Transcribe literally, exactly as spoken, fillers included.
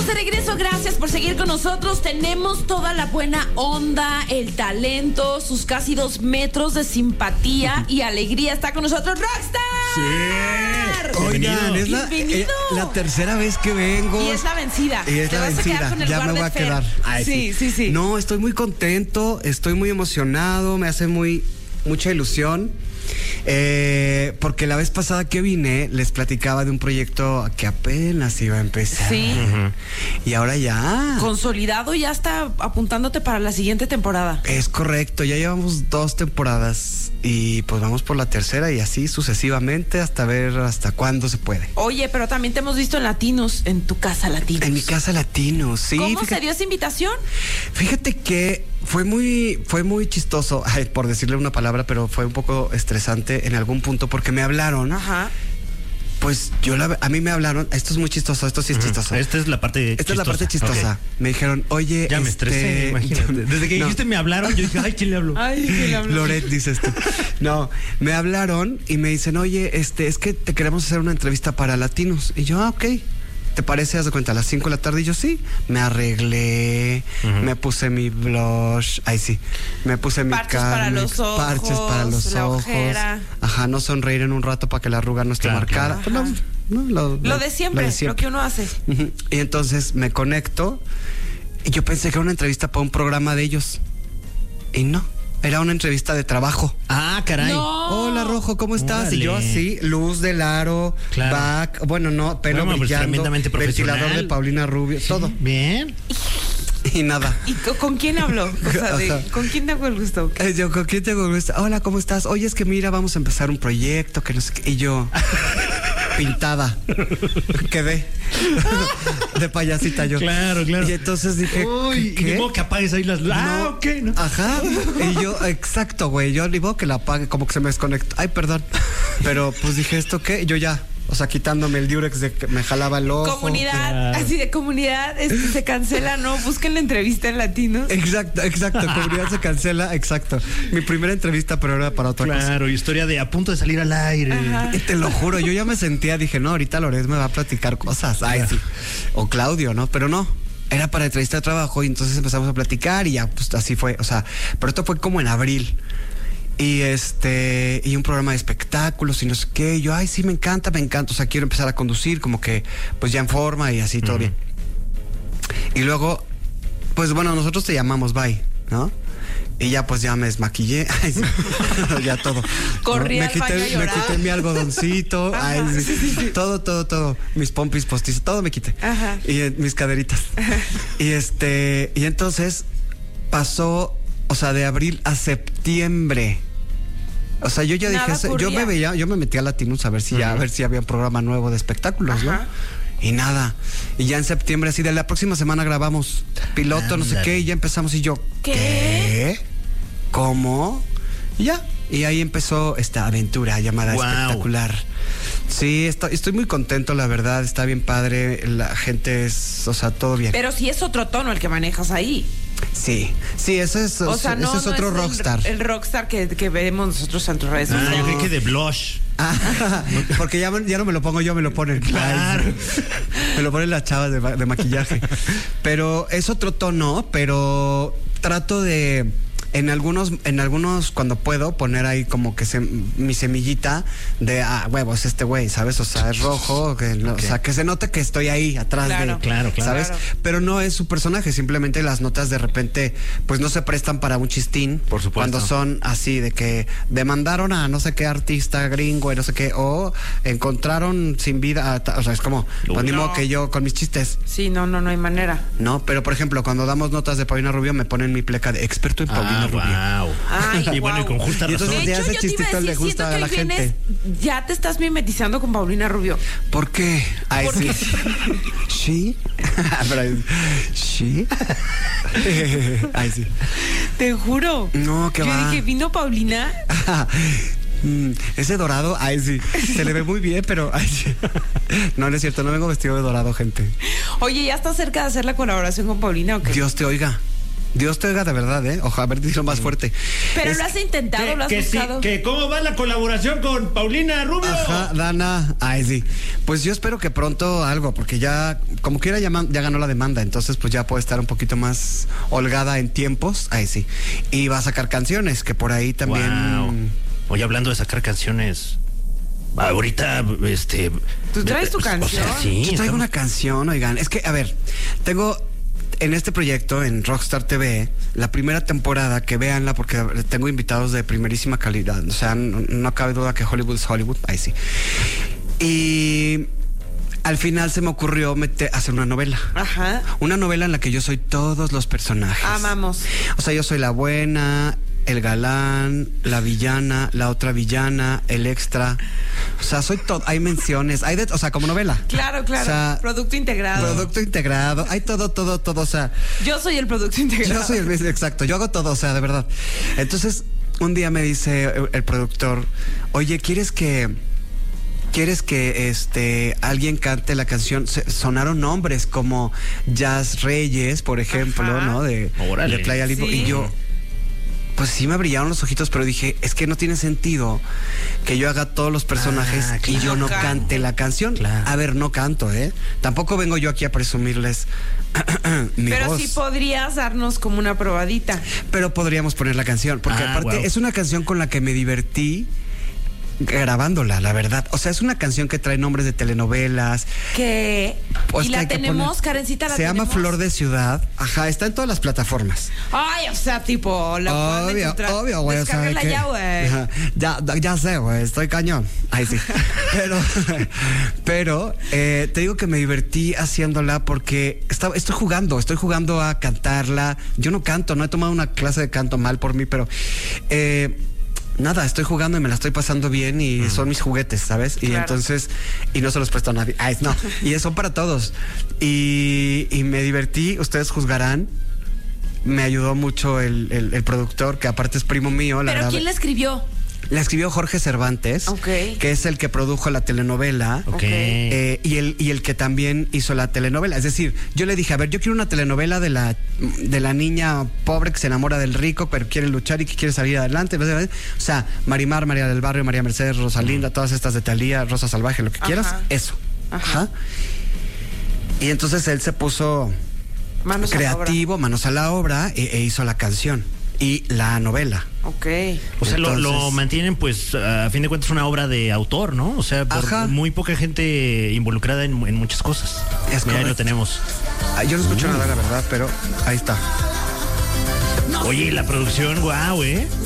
de regreso, gracias por seguir con nosotros. Tenemos toda la buena onda, el talento, sus casi dos metros de simpatía y alegría. Está con nosotros Rockstar. Sí. Oigan, es la, eh, la tercera vez que vengo. Y es la vencida. Y es Te la vas vencida. a quedar con el ya me voy a quedar. Ay, sí, sí, sí. No, estoy muy contento, estoy muy emocionado, me hace muy mucha ilusión. Eh, porque la vez pasada que vine les platicaba de un proyecto que apenas iba a empezar. Sí. Uh-huh. Y ahora ya. Consolidado, ya está apuntándote para la siguiente temporada. Es correcto, ya llevamos dos temporadas y pues vamos por la tercera y así sucesivamente hasta ver hasta cuándo se puede. Oye, pero también te hemos visto en Latinos, en tu casa Latinos. En mi casa Latinos, sí. ¿Cómo fíjate, se dio esa invitación? Fíjate que fue muy, fue muy chistoso, ay, por decirle una palabra, pero fue un poco estresante en algún punto porque me hablaron. Ajá. Pues yo la, a mí me hablaron, esto es muy chistoso, esto sí es chistoso. Esta es la parte Esta chistosa. es la parte chistosa. Okay. Me dijeron, oye, ya me este... estresé, imagínate. Desde que no. dijiste me hablaron, yo dije, ay, ¿quién le habló? Ay, ¿quién le habló? Loret, dices tú. No, me hablaron y me dicen, oye, este, es que te queremos hacer una entrevista para Latinos. Y yo, ah, ok. ¿Te parece? Haz de cuenta, a las cinco de la tarde. Y yo, sí. Me arreglé, uh-huh. me puse mi blush. Ay, sí. Me puse mi parches carne, para los ojos. Parches para los la ojos. Ojera. Ajá, no sonreír en un rato para que la arruga no esté claro, marcada. Claro. No, no, lo, lo, lo, de siempre, lo de siempre, lo que uno hace. Uh-huh. Y entonces me conecto y yo pensé que era una entrevista para un programa de ellos. Y no. Era una entrevista de trabajo. Ah, caray. No. Hola, Rojo, ¿cómo estás? Órale. Y yo así, luz del aro, claro. back, bueno, no, pelo bueno, brillando, pues, ventilador de Paulina Rubio, sí, todo. Bien. Y nada. ¿Y con quién habló? O sea, de, ¿con quién tengo el gusto? Eh, yo, ¿con quién tengo el gusto? Hola, ¿cómo estás? Oye, es que mira, vamos a empezar un proyecto, que no sé qué. Y yo, pintada, quedé de payasita yo. Claro, claro. Y entonces dije, uy, ¿qué? Y ni modo que apagues ahí las luces. Ah, no, ok. No. Ajá. Y yo, exacto, güey. Yo ni modo que la apague, como que se me desconectó. Ay, perdón. Pero pues dije, ¿esto qué? Yo ya. O sea, quitándome el diurex de que me jalaba el ojo. Comunidad, claro. Así de comunidad, este, se cancela, ¿no? Busquen la entrevista en Latinos. Exacto, exacto, comunidad se cancela, exacto. Mi primera entrevista, pero era para otra claro, cosa. Claro, historia de a punto de salir al aire. Ajá. Y te lo juro, yo ya me sentía, dije, no, ahorita Loret me va a platicar cosas. Ay, sí. O Claudio, ¿no? Pero no. Era para entrevista de trabajo y entonces empezamos a platicar y ya, pues así fue. O sea, pero esto fue como en abril. Y este, y un programa de espectáculos y no sé qué. Y yo, ay, sí, me encanta, me encanta. O sea, quiero empezar a conducir, como que, pues ya en forma y así, todo uh-huh. bien. Y luego, pues bueno, nosotros te llamamos, bye, ¿no? Y ya pues ya me desmaquillé. Ay, sí. Ya todo. Corrí ¿no? al me quité, baño a llorar. Me quité mi algodoncito. Ay, sí. Sí, sí, sí. Todo, todo, todo. Mis pompis postizos, todo me quité. Ajá. Y eh, mis caderitas. Ajá. Y este, y entonces pasó, o sea, de abril a septiembre. O sea, yo ya Nada dije, ocurría. yo me veía, yo me metí a Latinos a ver si uh-huh. ya, a ver si había un programa nuevo de espectáculos, Ajá. ¿no? Y nada. Y ya en septiembre, así de la próxima semana grabamos piloto, ah, no sé dale. qué, y ya empezamos y yo, ¿qué? ¿Qué? ¿Cómo? Y ya. Y ahí empezó esta aventura llamada wow. Espectacular. Sí, estoy, estoy muy contento, la verdad, está bien padre, la gente es, o sea, todo bien. Pero sí es otro tono el que manejas ahí. Sí, sí, ese es, o sea, no, ese es no otro es rockstar. El, el rockstar que, que vemos nosotros en tus redes sociales. Ah, yo creo que de blush. Ah, porque ya, ya no me lo pongo yo, me lo ponen. Claro. Ay, me lo ponen las chavas de, de maquillaje. Pero es otro tono, pero trato de... En algunos, en algunos cuando puedo poner ahí como que se, mi semillita de ah, huevos, este güey, ¿sabes? O sea, es rojo, que, okay. o sea, que se note que estoy ahí atrás claro, de, claro, claro, ¿sabes? Claro. Pero no es su personaje, simplemente las notas de repente, pues no se prestan para un chistín. Por supuesto. Cuando son así de que demandaron a no sé qué artista gringo y no sé qué, o encontraron sin vida, a, o sea, es como, pues ni modo que yo con mis chistes. Sí, no, no, no hay manera. No, pero por ejemplo, cuando damos notas de Paulina Rubio, me ponen mi pleca de experto en Paulina ah, Rubio. Wow. Ay, y bueno, wow. y con justa y razón. entonces de ya hecho, ese chistito le gusta a la gente. Vienes, ya te estás mimetizando con Paulina Rubio. ¿Por qué? Ay, ¿Por sí. qué? ¿Sí? ¿Sí? Ay, sí. Te juro. No, que Yo va. Yo dije, ¿vino Paulina? Mm, ese dorado, ay sí, se le ve muy bien, pero ay, sí. No, no es cierto, no vengo vestido de dorado, gente. Oye, ¿ya estás cerca de hacer la colaboración con Paulina o qué? Dios te oiga. Dios te oiga de verdad, ¿eh? Ojalá, a ver, dilo más fuerte. Pero Es- lo has intentado, lo has que, sí, buscado. que ¿Cómo va la colaboración con Paulina Rubio? Ajá, Dana. Ay, sí. Pues yo espero que pronto algo, porque ya, como quiera, ya, man- ya ganó la demanda. Entonces, pues ya puede estar un poquito más holgada en tiempos. Ay, sí. Y va a sacar canciones, que por ahí también. Wow. Oye, hablando de sacar canciones. Ahorita, este. ¿Tú traes tu o sea, canción? sí. Yo traigo estamos- una canción, oigan. Es que, a ver, tengo. En este proyecto, en Rockstar T V, la primera temporada, que véanla porque tengo invitados de primerísima calidad. O sea, no, no cabe duda que Hollywood es Hollywood. Ahí sí. Y al final se me ocurrió meter, hacer una novela. Ajá. Una novela en la que yo soy todos los personajes. Amamos. O sea, yo soy la buena, el galán, la villana, la otra villana, el extra. O sea, soy todo. Hay menciones, hay de, o sea, como novela. Claro, claro. O sea, producto integrado. Producto integrado, hay todo, todo, todo. O sea, Yo soy el producto integrado. yo soy el mismo, exacto. Yo hago todo, o sea, de verdad. Entonces, un día me dice el, el productor, oye, ¿quieres que quieres que este alguien cante la canción? Se- sonaron nombres como Jazz Reyes, por ejemplo, Ajá. ¿no? De, Órale. de Playa Limbo. Sí. Y yo, pues sí me brillaron los ojitos, pero dije, es que no tiene sentido que yo haga todos los personajes Ah, y claro. yo no No cante. cante la canción. Claro. A ver, no canto, ¿eh? Tampoco vengo yo aquí a presumirles mi Pero voz. sí podrías darnos como una probadita. Pero podríamos poner la canción, porque Ah, aparte wow. es una canción con la que me divertí grabándola, la verdad. O sea, es una canción que trae nombres de telenovelas. Que. Pues y que la hay que tenemos, poner- Karencita, la Se llama tenemos. Flor de Ciudad. Ajá, está en todas las plataformas. Ay, o sea, tipo, la pueden Obvio, encontrar. obvio, güey. o sea, Descárgala que- ya, güey. Ajá, ya, ya sé, güey, estoy cañón. Ahí sí. Pero, pero eh, te digo que me divertí haciéndola porque estaba, estoy jugando, estoy jugando a cantarla. Yo no canto, no he tomado una clase de canto mal por mí, pero eh, nada, estoy jugando y me la estoy pasando bien y son mis juguetes, ¿sabes? Y Claro. entonces, y no se los presto a nadie. Ay, no, y son para todos. Y, y me divertí, ustedes juzgarán. Me ayudó mucho el, el- el productor, que aparte es primo mío. La Pero verdad, ¿quién la escribió? la escribió Jorge Cervantes, Ok. que es el que produjo la telenovela. Ok. Ok. eh, y, el, y el que también hizo la telenovela. Es decir, yo le dije, a ver, yo quiero una telenovela de la, de la niña pobre que se enamora del rico, pero quiere luchar y que quiere salir adelante. O sea, Marimar, María del Barrio, María Mercedes, Rosalinda, todas estas de Talía, Rosa Salvaje, lo que quieras, Ajá. eso. Ajá. Ajá. Y entonces él se puso Manos a la obra. creativo, manos a la obra, e, e hizo la canción y la novela. Ok. O sea, lo, lo Entonces- mantienen, pues, a fin de cuentas, una obra de autor, ¿no? O sea, por Ajá. muy poca gente involucrada en, en muchas cosas. Es Mira, ahí lo correcto. tenemos. Ah, yo no escucho nada, la verdad, pero ahí está. Oye, la producción, guau, ¿eh?